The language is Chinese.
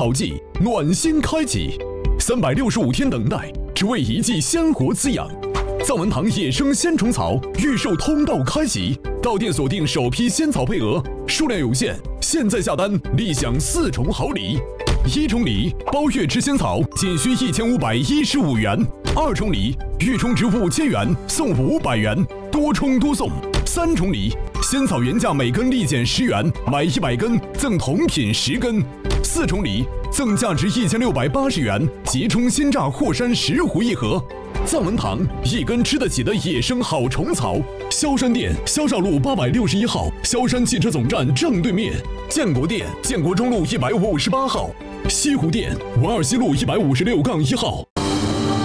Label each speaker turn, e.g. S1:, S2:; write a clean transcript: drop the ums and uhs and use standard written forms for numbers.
S1: 草剂，暖心开启，365天等待，只为一剂鲜活滋养。藏文堂野生鲜虫草预售通道开启，到店锁定首批鲜草配额，数量有限，现在下单立享4重好礼。1重礼，包月吃仙草仅需1515元；2重礼，预充值5000元送500元，多充多送。3重礼，仙草原价每根立减10元，买100根赠同品10根。4重礼，赠价值1680元即充鲜榨霍山10壶1盒。藏文堂一根吃得起的野生好虫草，萧山店萧绍路861号，萧山汽车总站正对面；建国店建国中路158号，西湖店文二西路156-1号。